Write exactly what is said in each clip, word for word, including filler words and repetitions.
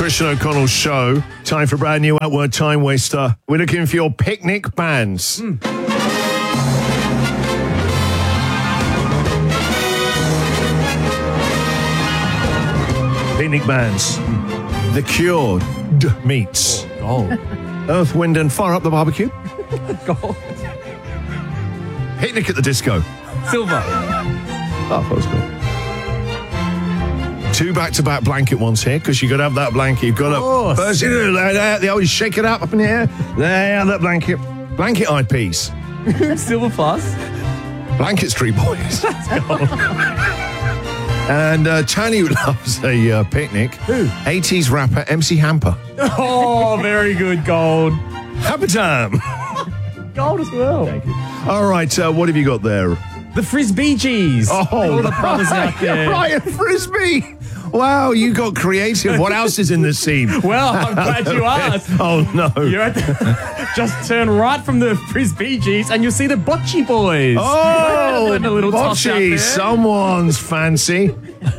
Christian O'Connell Show. Time for a brand new Outward Time Waster. We're looking for your picnic bands. Mm. Picnic bands. The Cure D- meets. Oh. Earth, Wind and Fire Up the Barbecue. Gold. Picnic at the Disco. Silver. Oh, that was cool. Two back-to-back blanket ones here, because you've got to have that blanket. You've got to... First, you do that. They always shake it up up in the air. There, that blanket. Blanket eyepiece. Silver plus. Blanket Street Boys. And uh, Tony loves a uh, picnic. Who? eighties rapper M C Hamper. Oh, very good, Gold. Happy time. Gold as well. Thank you. All right, uh, what have you got there? The Frisbee G's. Oh, all the brothers right, out there. Right, a Frisbee. Wow, you got creative. What else is in the scene? Well, I'm glad you asked. Oh, no. You're at the, just turn right from the Frisbee G's and you'll see the Bocce Boys. Oh, a little toss out Bocce, there. someone's fancy.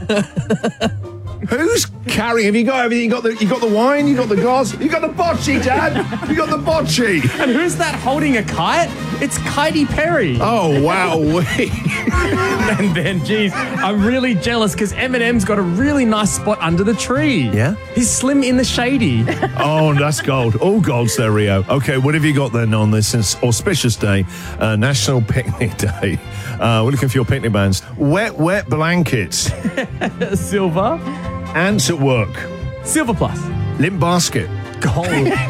Who's carrying? Have you got everything? You got the you got the wine. You got the glass. You got the bocce, Dad. You got the bocce. And who's that holding a kite? It's Katy Perry. Oh wow! And then, geez, I'm really jealous because Eminem's got a really nice spot under the tree. Yeah? He's slim in the shady. Oh, that's gold. All gold's there, Rio. Okay, what have you got then on this auspicious day, uh, National Picnic Day? Uh, we're looking for your picnic bands. Wet, wet blankets. Silver. Ants at work. Silver plus. Limp basket. Gold.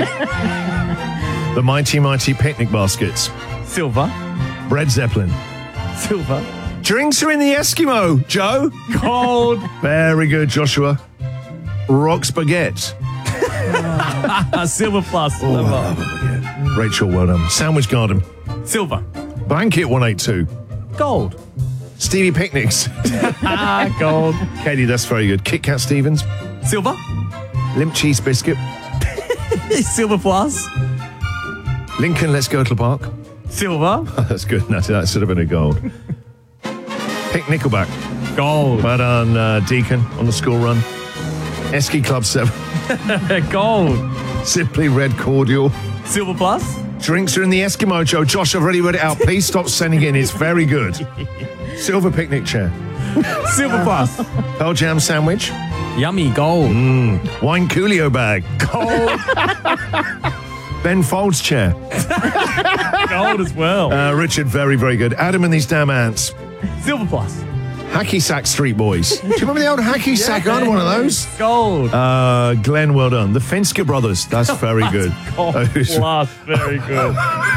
The mighty, mighty picnic baskets. Silver. Bread Zeppelin. Silver. Drinks are in the Eskimo, Joe. Gold. Very good, Joshua. Rock spaghetti. Silver plus. Oh, Silver. I love a baguette. Rachel, well done. Sandwich Garden. Silver. Blanket one eighty-two. Gold. Stevie Picnics. Ah, gold. Katie, that's very good. Kit Kat Stevens. Silver. Limp Cheese Biscuit. Silver plus. Lincoln, Let's Go to the Park. Silver. Oh, that's good. That, that should have been a gold. Pick Nickelback. Gold. But on uh, Deacon on the school run. Esky Club seven. Gold. Simply Red Cordial. Silver plus. Drinks are in the Eskimo, Joe. Josh, I've already read it out. Please stop sending it in. It's very good. Silver picnic chair. Silver plus. Pearl Jam sandwich. Yummy. Gold. Mm. Wine Coolio bag. Gold. Ben Folds chair. Gold as well. Uh, Richard, very, very good. Adam and these damn ants. Silver plus. Hacky Sack Street Boys. Do you remember the old Hacky Sack? I had one of those. Gold. Uh, Glenn, well done. The Finsker Brothers. That's very good. Gold plus. Very good.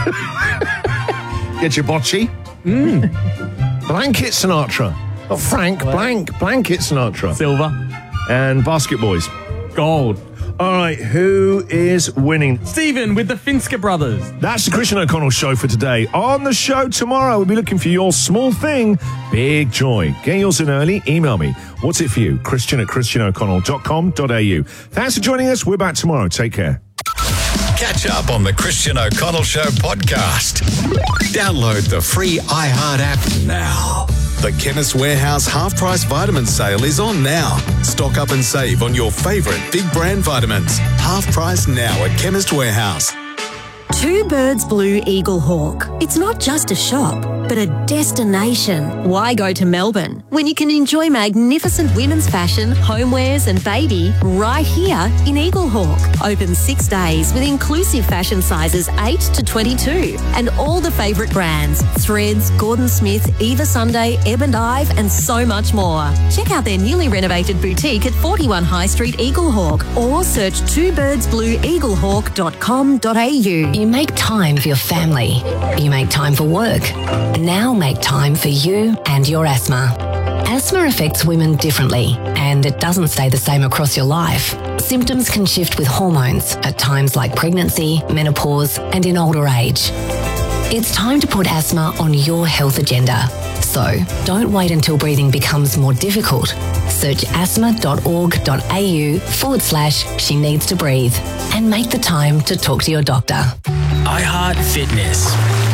Get your bocce. Mm. Blanket Sinatra. Oh, Frank, blank, Blanket Sinatra. Silver. And Basket Boys. Gold. All right, who is winning? Stephen with the Finsker Brothers. That's the Christian O'Connell Show for today. On the show tomorrow, we'll be looking for your small thing, big joy. Get yours in early. Email me. What's it for you? Christian at christian o'connell dot com dot a u. Thanks for joining us. We're back tomorrow. Take care. Catch up on the Christian O'Connell Show podcast. Download the free iHeart app now. The Chemist Warehouse half-price vitamin sale is on now. Stock up and save on your favourite big brand vitamins. Half price now at Chemist Warehouse. Two Birds Blue Eagle Hawk. It's not just a shop, but a destination. Why go to Melbourne when you can enjoy magnificent women's fashion, homewares and baby right here in Eagle Hawk? Open six days with inclusive fashion sizes eight to twenty-two and all the favourite brands, Threads, Gordon Smith, Eva Sunday, Ebb and Ive and so much more. Check out their newly renovated boutique at forty-one High Street, Eagle Hawk, or search two birds blue eagle hawk dot com dot a u. You make time for your family. You make time for work. Now make time for you and your asthma. Asthma affects women differently, and it doesn't stay the same across your life. Symptoms can shift with hormones at times like pregnancy, menopause, and in older age. It's time to put asthma on your health agenda. So don't wait until breathing becomes more difficult. Search asthma dot org dot a u forward slash she needs to breathe and make the time to talk to your doctor. iHeart Fitness.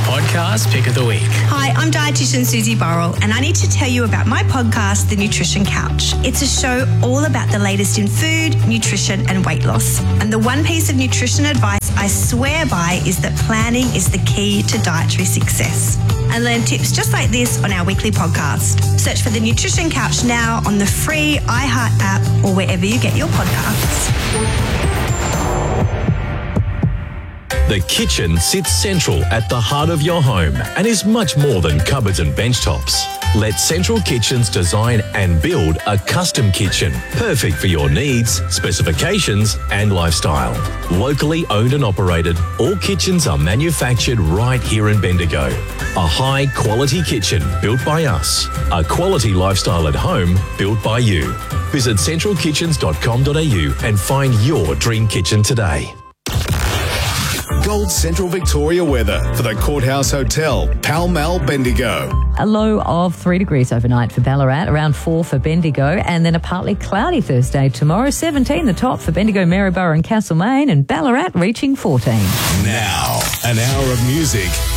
podcast pick of the week. Hi, I'm dietitian Susie Burrell, and I need to tell you about my podcast, The Nutrition Couch. It's a show all about the latest in food, nutrition, and weight loss. And the one piece of nutrition advice I swear by is that planning is the key to dietary success. And learn tips just like this on our weekly podcast. Search for The Nutrition Couch now on the free iHeart app or wherever you get your podcasts. The kitchen sits central at the heart of your home and is much more than cupboards and bench tops. Let Central Kitchens design and build a custom kitchen, perfect for your needs, specifications and lifestyle. Locally owned and operated, all kitchens are manufactured right here in Bendigo. A high quality kitchen built by us. A quality lifestyle at home built by you. Visit central kitchens dot com dot a u and find your dream kitchen today. Gold Central Victoria weather for the Courthouse Hotel, Pall Mall, Bendigo. A low of three degrees overnight for Ballarat, around four for Bendigo, and then a partly cloudy Thursday tomorrow. seventeen the top for Bendigo, Maryborough and Castlemaine, and Ballarat reaching fourteen. Now, an hour of music